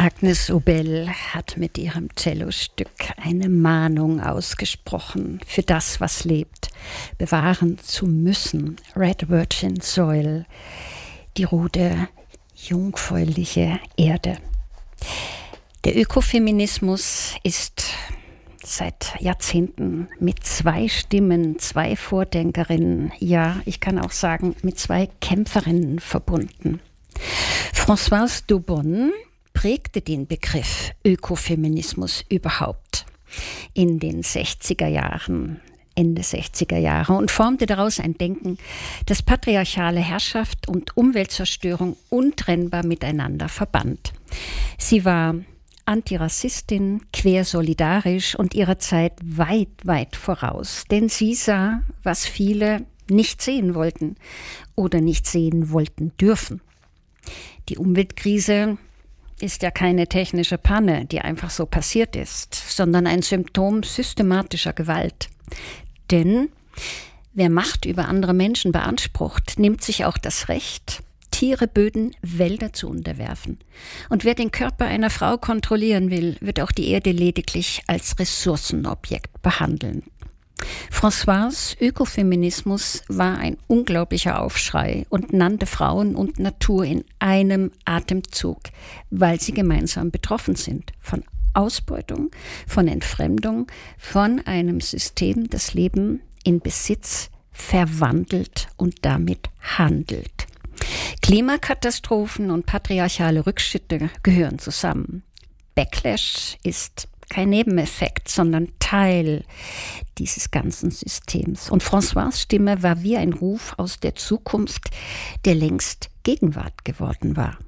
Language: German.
Agnes Obel hat mit ihrem Cellostück eine Mahnung ausgesprochen für das, was lebt, bewahren zu müssen. Red Virgin Soil, die rote, jungfräuliche Erde. Der Ökofeminismus ist seit Jahrzehnten mit zwei Stimmen, zwei Vordenkerinnen, ja, ich kann auch sagen, mit zwei Kämpferinnen verbunden. Françoise Daubonne prägte den Begriff Ökofeminismus überhaupt in den 60er Jahren, Ende 60er Jahre und formte daraus ein Denken, das patriarchale Herrschaft und Umweltzerstörung untrennbar miteinander verband. Sie war Antirassistin, quersolidarisch und ihrer Zeit weit, weit voraus, denn sie sah, was viele nicht sehen wollten oder nicht sehen wollten dürfen. Die Umweltkrise ist ja keine technische Panne, die einfach so passiert ist, sondern ein Symptom systematischer Gewalt. Denn wer Macht über andere Menschen beansprucht, nimmt sich auch das Recht, Tiere, Böden, Wälder zu unterwerfen. Und wer den Körper einer Frau kontrollieren will, wird auch die Erde lediglich als Ressourcenobjekt behandeln. Françoise' Ökofeminismus war ein unglaublicher Aufschrei und nannte Frauen und Natur in einem Atemzug, weil sie gemeinsam betroffen sind von Ausbeutung, von Entfremdung, von einem System, das Leben in Besitz verwandelt und damit handelt. Klimakatastrophen und patriarchale Rückschritte gehören zusammen. Backlash ist kein Nebeneffekt, sondern Teil dieses ganzen Systems. Und Françoise' Stimme war wie ein Ruf aus der Zukunft, der längst Gegenwart geworden war.